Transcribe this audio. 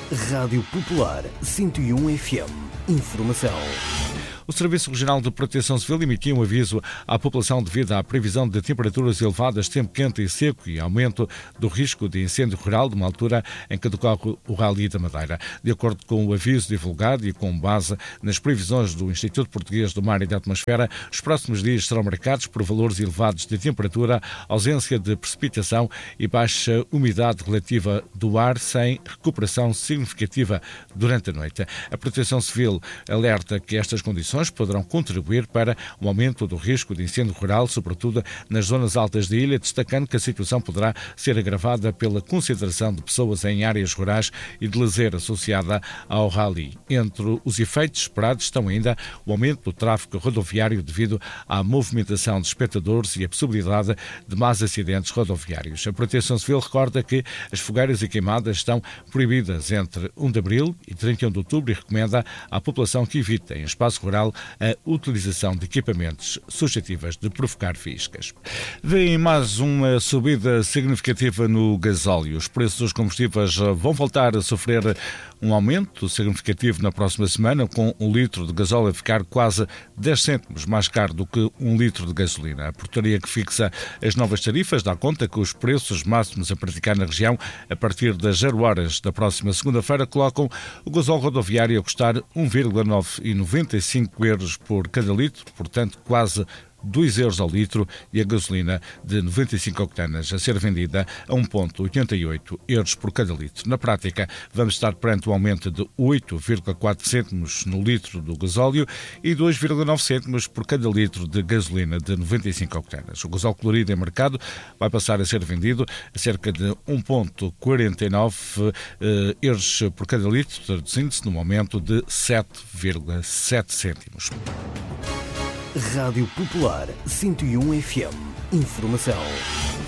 Rádio Popular 101 FM. Informação. O Serviço Regional de Proteção Civil emitiu um aviso à população devido à previsão de temperaturas elevadas, tempo quente e seco e aumento do risco de incêndio rural numa altura em que decorre o Rally da Madeira. De acordo com o aviso divulgado e com base nas previsões do Instituto Português do Mar e da Atmosfera, os próximos dias serão marcados por valores elevados de temperatura, ausência de precipitação e baixa umidade relativa do ar, sem recuperação significativa durante a noite. A Proteção Civil alerta que estas condições poderão contribuir para um aumento do risco de incêndio rural, sobretudo nas zonas altas da ilha, destacando que a situação poderá ser agravada pela concentração de pessoas em áreas rurais e de lazer associada ao rally. Entre os efeitos esperados estão ainda o aumento do tráfego rodoviário devido à movimentação de espectadores e a possibilidade de mais acidentes rodoviários. A Proteção Civil recorda que as fogueiras e queimadas estão proibidas entre 1 de abril e 31 de outubro e recomenda à população que evite em espaço rural a utilização de equipamentos suscetíveis de provocar faíscas. Vem mais uma subida significativa no gasóleo. Os preços dos combustíveis vão voltar a sofrer um aumento significativo na próxima semana, com um litro de gasóleo a ficar quase 10 cêntimos mais caro do que um litro de gasolina. A portaria que fixa as novas tarifas dá conta que os preços máximos a praticar na região a partir das 0 horas da próxima segunda-feira colocam o gasóleo rodoviário a custar 1,95 euros por cada litro, portanto quase 2 euros ao litro, e a gasolina de 95 octanas a ser vendida a 1,88 euros por cada litro. Na prática, vamos estar perante um aumento de 8,4 cêntimos no litro do gasóleo e 2,9 cêntimos por cada litro de gasolina de 95 octanas. O gasóleo colorido em mercado vai passar a ser vendido a cerca de 1,49 euros por cada litro, traduzindo-se num aumento de 7,7 cêntimos. Rádio Popular 101 FM. Informação.